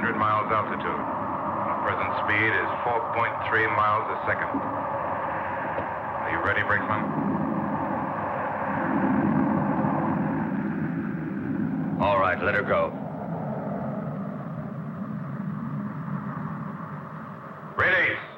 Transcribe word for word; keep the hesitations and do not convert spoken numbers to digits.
hundred miles altitude. Our present speed is four point three miles a second. Are you ready, Brinkman? All right, let her go. Ready.